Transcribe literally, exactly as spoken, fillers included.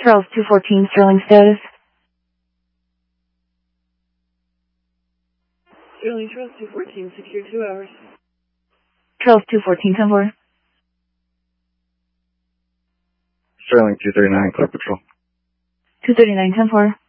Charles two fourteen, Sterling status. Sterling, Charles two fourteen, secure two hours. Charles two fourteen, ten four. Sterling two thirty-nine, clear patrol. two thirty-nine, ten four.